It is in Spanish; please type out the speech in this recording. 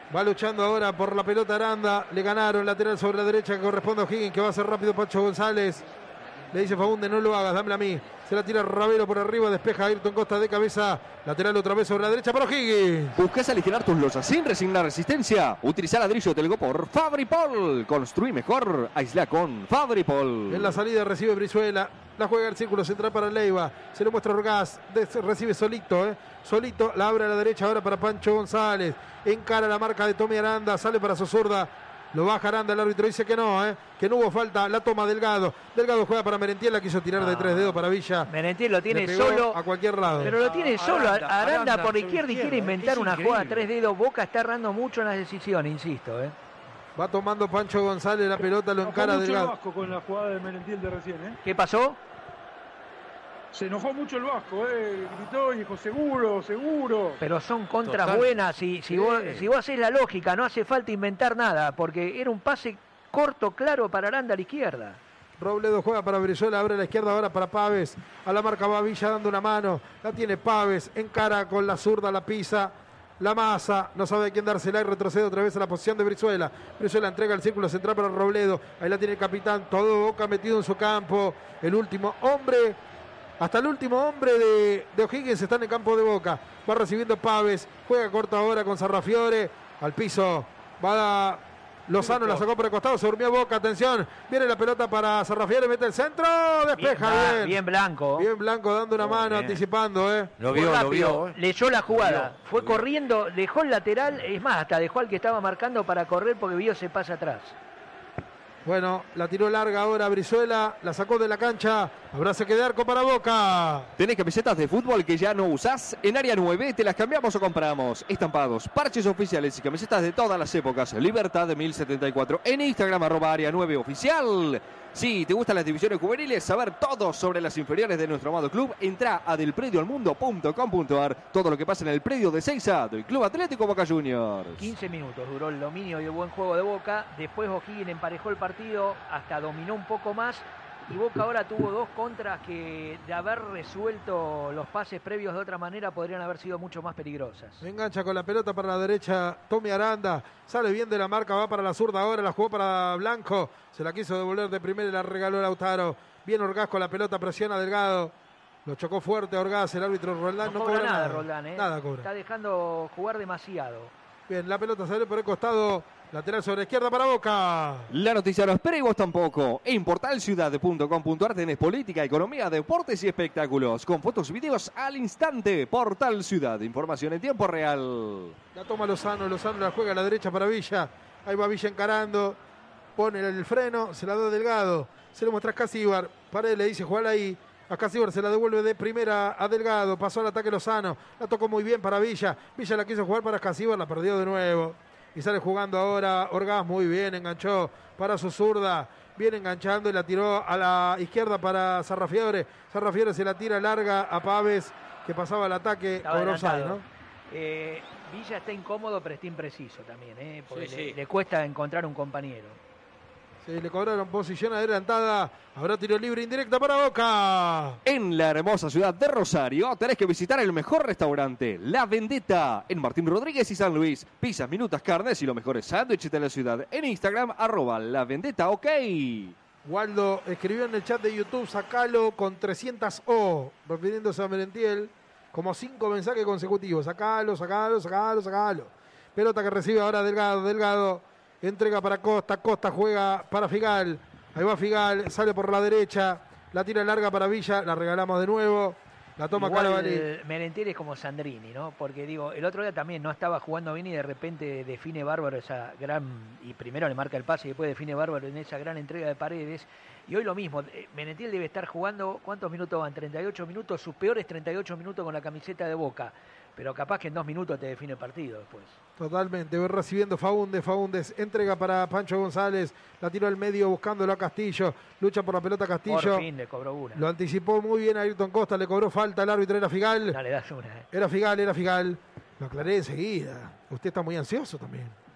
Va luchando ahora por la pelota Aranda. Le ganaron, lateral sobre la derecha que corresponde a O'Higgins, que va a ser rápido Pancho González. Le dice Faúndez, no lo hagas, dámela a mí. Se la tira Ravelo por arriba, despeja a Ayrton Costa de cabeza. Lateral otra vez sobre la derecha para O'Higgins. ¿Buscas aligerar tus losas sin resignar resistencia? Utiliza ladrillo Telgopor Fabri-Pol. Construí mejor. Aisla con Fabri-Pol. En la salida recibe Brizuela. La juega el círculo central para Leiva. Se lo muestra Orgaz. Recibe solito, solito. La abre a la derecha ahora para Pancho González. Encara la marca de Tommy Aranda. Sale para su zurda. Lo baja Aranda, el árbitro dice que no hubo falta, la toma Delgado. Delgado juega para Merentiel, la quiso tirar de 3 dedos para Villa. Merentiel lo tiene solo. A cualquier lado. Pero lo tiene solo. Aranda por la izquierda y quiere inventar una jugada a 3 dedos. Boca está errando mucho en las decisiones, insisto. Va tomando Pancho González la pelota, lo encara Delgado. El Vasco con la jugada de Merentiel de recién. ¿Qué pasó? Se enojó mucho el Vasco, gritó y dijo seguro, seguro. Pero son contras buenas. Si vos haces la lógica, no hace falta inventar nada, porque era un pase corto, claro para Aranda a la izquierda. Robledo juega para Brizuela, abre a la izquierda ahora para Paves. A la marca va Villa dando una mano. La tiene Paves, encara con la zurda, la pisa. La masa, no sabe a quién dársela y retrocede otra vez a la posición de Brizuela. Brizuela entrega el círculo central para Robledo. Ahí la tiene el capitán, todo Boca metido en su campo. El último hombre. Hasta el último hombre de O'Higgins está en el campo de Boca. Va recibiendo Paves. Juega corto ahora con Sarrafiore. Al piso. Va Lozano, la sacó por el costado. Se durmió Boca. Atención. Viene la pelota para Sarrafiore. Mete el centro. Despeja bien. Bien Blanco. Bien Blanco dando una mano, anticipando. Lo vio. Leyó la jugada. Fue corriendo. Dejó el lateral. Es más, hasta dejó al que estaba marcando para correr porque vio ese pase atrás. Bueno, la tiró larga ahora Brizuela, la sacó de la cancha, habrá saque de arco para Boca. ¿Tenés camisetas de fútbol que ya no usás? En Área 9 te las cambiamos o compramos. Estampados, parches oficiales y camisetas de todas las épocas. Libertad de 1074. En Instagram @Área 9 oficial. Si te gustan las divisiones juveniles, saber todo sobre las inferiores de nuestro amado club, entra a delpredioalmundo.com.ar. Todo lo que pasa en el predio de Seiza del Club Atlético Boca Juniors. 15 minutos duró el dominio y el buen juego de Boca. Después O'Higgins emparejó el partido, hasta dominó un poco más. Y Boca ahora tuvo 2 contras que, de haber resuelto los pases previos de otra manera, podrían haber sido mucho más peligrosas. Engancha con la pelota para la derecha Tommy Aranda. Sale bien de la marca, va para la zurda ahora, la jugó para Blanco. Se la quiso devolver de primera y la regaló Lautaro. Bien Orgaz con la pelota, presiona a Delgado. Lo chocó fuerte Orgaz, el árbitro Roldán. No cobra nada Roldán, Nada cobra. Está dejando jugar demasiado. Bien, la pelota sale por el costado. Lateral sobre la izquierda para Boca. La noticia no espera y vos tampoco. En portalciudad.com.ar tenés política, economía, deportes y espectáculos. Con fotos y videos al instante. Portal Ciudad. Información en tiempo real. La toma Lozano la juega a la derecha para Villa. Ahí va Villa encarando. Pone el freno, se la da Delgado. Se lo muestra a Casíbar. Paredes le dice, jugala ahí. A Casíbar se la devuelve de primera a Delgado. Pasó al ataque Lozano. La tocó muy bien para Villa. Villa la quiso jugar para Casíbar, la perdió de nuevo. Y sale jugando ahora Orgaz, muy bien, enganchó para su zurda, viene enganchando y la tiró a la izquierda para Sarrafiore. Sarrafiore se la tira larga a Paves, que pasaba el ataque con offside, ¿no? Villa está incómodo, pero está impreciso también, porque le cuesta encontrar un compañero. Sí, le cobraron posición adelantada. Habrá tiro libre indirecta para Boca. En la hermosa ciudad de Rosario tenés que visitar el mejor restaurante, La Vendetta, en Martín Rodríguez y San Luis. Pizzas, minutas, carnes y los mejores sándwiches de la ciudad. En Instagram @La Vendetta, ok. Waldo escribió en el chat de YouTube, sacalo con 300 O, refiriéndose a Merentiel, como 5 mensajes consecutivos. Sacalo. Pelota que recibe ahora Delgado. Entrega para Costa juega para Figal. Ahí va Figal, sale por la derecha. La tira larga para Villa, la regalamos de nuevo. La toma Carabalí. Merentiel es como Sandrini, ¿no? Porque digo, el otro día también no estaba jugando bien y de repente define bárbaro esa gran... Y primero le marca el pase y después define bárbaro en esa gran entrega de Paredes. Y hoy lo mismo, Merentiel debe estar jugando, ¿cuántos minutos van? 38 minutos, sus peores 38 minutos con la camiseta de Boca. Pero capaz que en 2 minutos te define el partido después. Totalmente, voy recibiendo Faúndez, entrega para Pancho González, la tiró al medio buscándolo a Castillo, lucha por la pelota Castillo. Por fin le cobró una. Lo anticipó muy bien a Ayrton Costa, le cobró falta, el árbitro era Figal. No le das una. Era Figal. Lo aclaré enseguida. Usted está muy ansioso también.